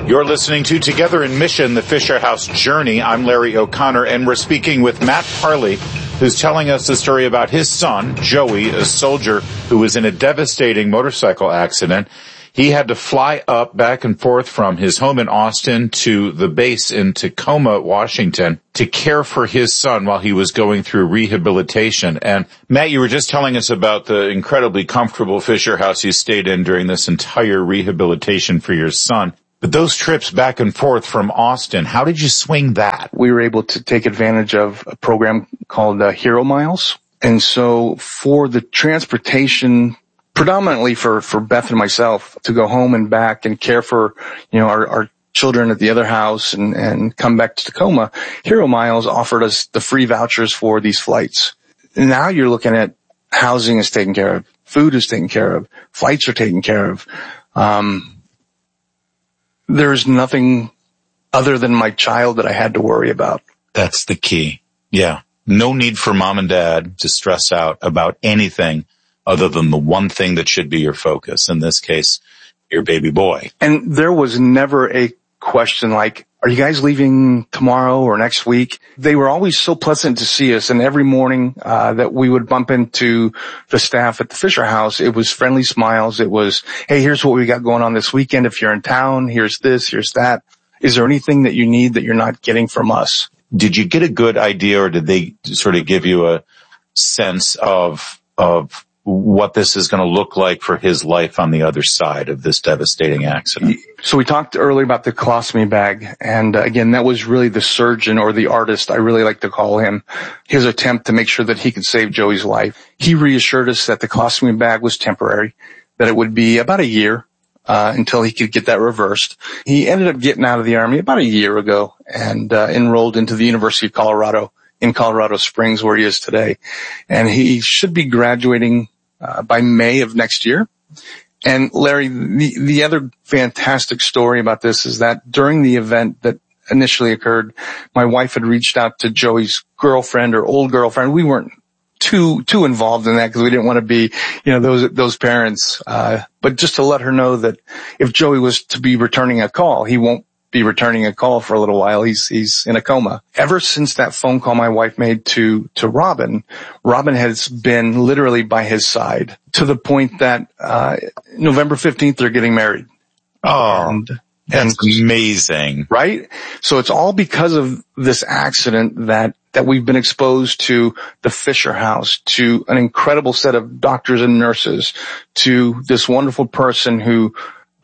You're listening to Together in Mission, the Fisher House Journey. I'm Larry O'Connor, and we're speaking with Matt Parley, who's telling us the story about his son, Joey, a soldier who was in a devastating motorcycle accident. He had to fly up back and forth from his home in Austin to the base in Tacoma, Washington, to care for his son while he was going through rehabilitation. And Matt, you were just telling us about the incredibly comfortable Fisher House you stayed in during this entire rehabilitation for your son. But those trips back and forth from Austin, how did you swing that? We were able to take advantage of a program called Hero Miles. And so for the transportation, predominantly for Beth and myself, to go home and back and care for, our children at the other house and come back to Tacoma, Hero Miles offered us the free vouchers for these flights. Now you're looking at housing is taken care of, food is taken care of, flights are taken care of. There's nothing other than my child that I had to worry about. That's the key. Yeah. No need for mom and dad to stress out about anything other than the one thing that should be your focus. In this case, your baby boy. And there was never a question like, are you guys leaving tomorrow or next week? They were always so pleasant to see us. And every morning that we would bump into the staff at the Fisher House, it was friendly smiles. It was, hey, here's what we got going on this weekend. If you're in town, here's this, here's that. Is there anything that you need that you're not getting from us? Did you get a good idea, or did they sort of give you a sense of what this is going to look like for his life on the other side of this devastating accident? So we talked earlier about the colostomy bag. And again, that was really the surgeon or the artist, I really like to call him, his attempt to make sure that he could save Joey's life. He reassured us that the colostomy bag was temporary, that it would be about a year until he could get that reversed. He ended up getting out of the Army about a year ago and enrolled into the University of Colorado in Colorado Springs, where he is today. And he should be graduating by May of next year. And Larry, the other fantastic story about this is that during the event that initially occurred, my wife had reached out to Joey's girlfriend or old girlfriend. We weren't too involved in that because we didn't want to be, those parents. But just to let her know that if Joey was to be returning a call, he won't be returning a call for a little while. He's in a coma. Ever since that phone call my wife made to Robin has been literally by his side to the point that November 15th they're getting married. Oh, that's amazing. Right? So it's all because of this accident that we've been exposed to the Fisher House, to an incredible set of doctors and nurses, to this wonderful person who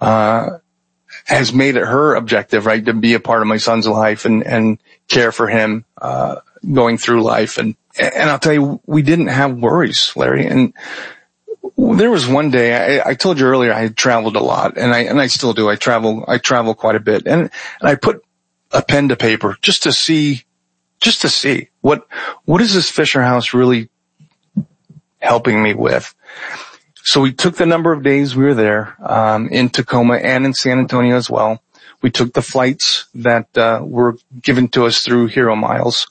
has made it her objective, right, to be a part of my son's life and care for him going through life. And I'll tell you, we didn't have worries, Larry. And there was one day, I told you earlier, I had traveled a lot, and I still do. I travel quite a bit. And I put a pen to paper just to see what is this Fisher House really helping me with. So we took the number of days we were there, in Tacoma and in San Antonio as well. We took the flights that, were given to us through Hero Miles,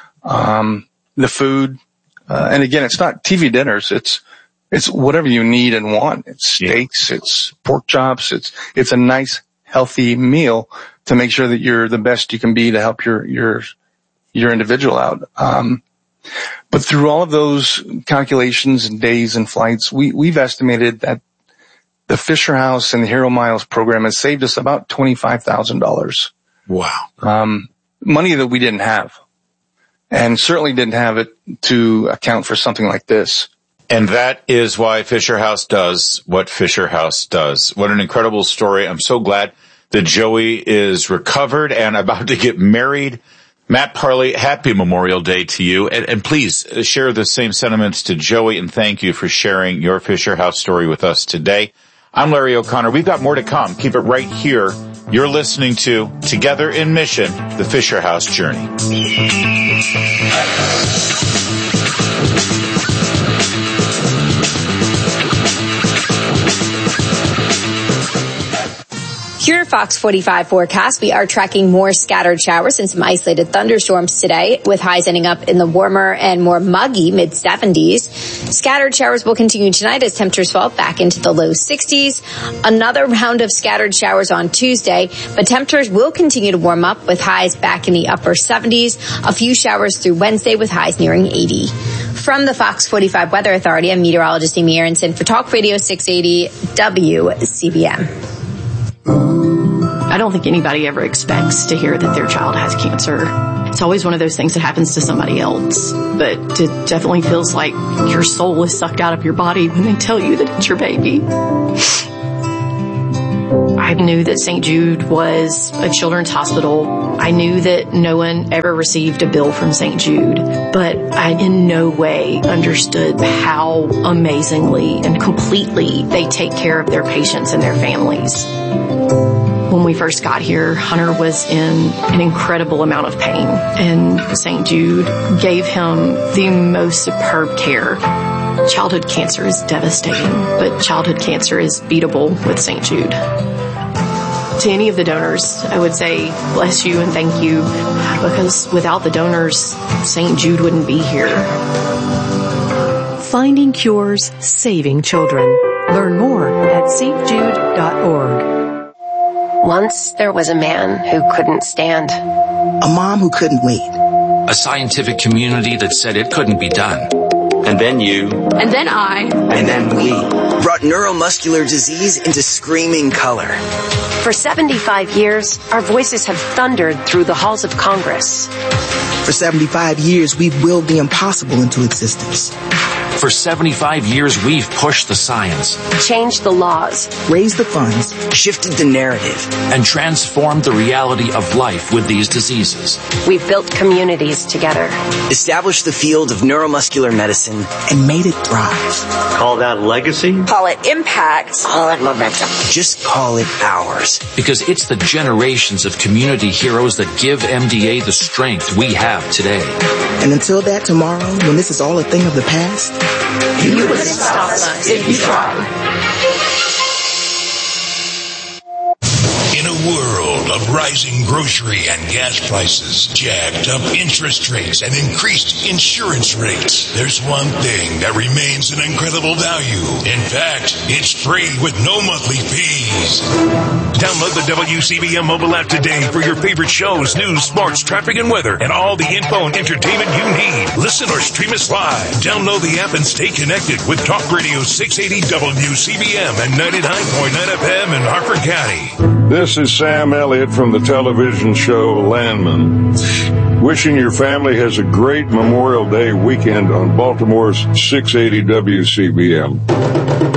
the food, and again, it's not TV dinners. It's whatever you need and want. It's steaks, it's pork chops, it's a nice, healthy meal to make sure that you're the best you can be to help your individual out. But through all of those calculations and days and flights, we've estimated that the Fisher House and the Hero Miles program has saved us about $25,000. Wow. Money that we didn't have, and certainly didn't have it to account for something like this. And that is why Fisher House does what Fisher House does. What an incredible story. I'm so glad that Joey is recovered and about to get married. Matt Parley, happy Memorial Day to you. And please share the same sentiments to Joey, and thank you for sharing your Fisher House story with us today. I'm Larry O'Connor. We've got more to come. Keep it right here. You're listening to Together in Mission, the Fisher House Journey. Here at Fox 45 forecast, we are tracking more scattered showers and some isolated thunderstorms today, with highs ending up in the warmer and more muggy mid-70s. Scattered showers will continue tonight as temperatures fall back into the low 60s. Another round of scattered showers on Tuesday, but temperatures will continue to warm up with highs back in the upper 70s. A few showers through Wednesday with highs nearing 80. From the Fox 45 Weather Authority, I'm meteorologist Amy Aronson for Talk Radio 680 WCBM. I don't think anybody ever expects to hear that their child has cancer. It's always one of those things that happens to somebody else. But it definitely feels like your soul is sucked out of your body when they tell you that it's your baby. I knew that St. Jude was a children's hospital. I knew that no one ever received a bill from St. Jude, but I in no way understood how amazingly and completely they take care of their patients and their families. When we first got here, Hunter was in an incredible amount of pain, and St. Jude gave him the most superb care. Childhood cancer is devastating, but childhood cancer is beatable with St. Jude. To any of the donors, I would say bless you and thank you, because without the donors, St. Jude wouldn't be here. Finding cures, saving children. Learn more at stjude.org. Once there was a man who couldn't stand. A mom who couldn't wait. A scientific community that said it couldn't be done. And then you. And then I. And then we. Brought neuromuscular disease into screaming color. For 75 years, our voices have thundered through the halls of Congress. For 75 years, we've willed the impossible into existence. For 75 years, we've pushed the science, changed the laws, raised the funds, shifted the narrative, and transformed the reality of life with these diseases. We've built communities together, established the field of neuromuscular medicine, and made it thrive. Call that legacy? Call it impact. Call it momentum. Just call it ours. Because it's the generations of community heroes that give MDA the strength we have today. And until that tomorrow, when this is all a thing of the past, you wouldn't stop us if you tried. In a world of rising grocery and gas prices, jacked up interest rates, and increased insurance rates, there's one thing that remains an incredible value. In fact, it's free with no monthly fees. Download the WCBM mobile app today for your favorite shows, news, sports, traffic, and weather, and all the info and entertainment you need. Listen or stream us live. Download the app and stay connected with Talk Radio 680 WCBM and 99.9 FM in Harford County. This is Sam Elliott from the television show Landman. Wishing your family has a great Memorial Day weekend on Baltimore's 680 WCBM.